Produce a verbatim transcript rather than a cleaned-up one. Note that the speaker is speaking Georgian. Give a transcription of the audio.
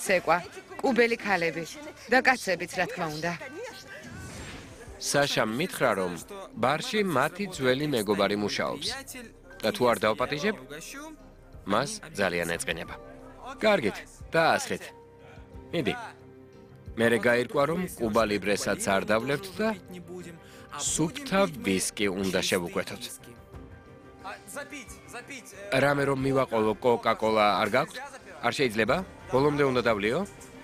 ცეკვა, კუბელი ქალები და კაცებიც, რა თქმა უნდა. საშამ მითხრა, რომ ბარში მათი ძველი მეგობარი მუშაობს. და თუ არ დავპატიჟებ, მას ძალიან ეწყინება. კარგით, დაასხეთ. მიდი. მერე გაირკვა, რომ კუბა ლიბრესაც არ დავლევთ და სუფთა ვისკი უნდა შევუკვეთოთ. რამე რომ მივაყოლო კოკა-კოლა არ გაქვთ? არ შეიძლება? ბოლომდე უნდა დავლიო?